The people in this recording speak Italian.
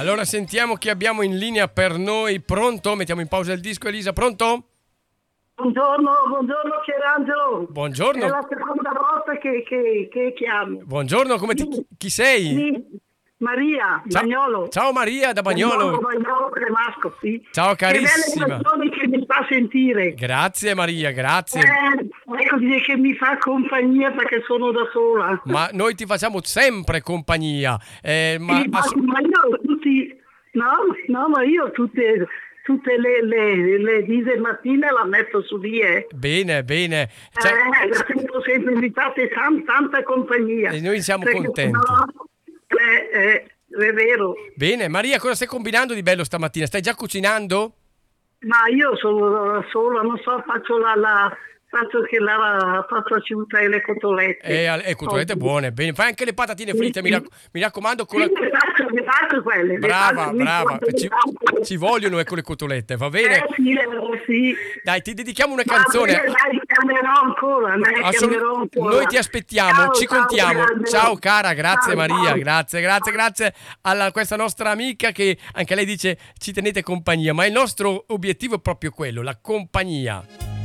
Allora sentiamo chi abbiamo in linea per noi. Pronto? Mettiamo in pausa il disco, Elisa. Pronto? Buongiorno Pierangelo. Buongiorno. È la seconda volta che chiamo. Buongiorno, chi sei? Sì, Maria, Bagnolo. Ciao Maria da Bagnolo. Bagnolo Cremasco, sì. Ciao carissima. Che belle canzoni che mi fa sentire. Grazie Maria, grazie. Ecco che mi fa compagnia perché sono da sola. Ma noi ti facciamo sempre compagnia. Ma io tutti... No, ma io tutte le 10 mattine la metto su di. Bene. Sempre invitate tanta compagnia. E noi siamo contenti. È vero. Bene, Maria, cosa stai combinando di bello stamattina? Stai già cucinando? Ma io sono sola, non so, faccio faccio ciuta e le cotolette. Cotolette buone, bene. Fai anche le patatine fritte, mi raccomando. Sì, le faccio quelle. Brava. Ci vogliono con le cotolette, va bene? Sì. Dai, ti dedichiamo una canzone. Chiamerò ancora. Noi ti aspettiamo, ci contiamo. Ciao cara, grazie Maria, grazie a questa nostra amica che anche lei dice ci tenete compagnia, ma il nostro obiettivo è proprio quello, la compagnia.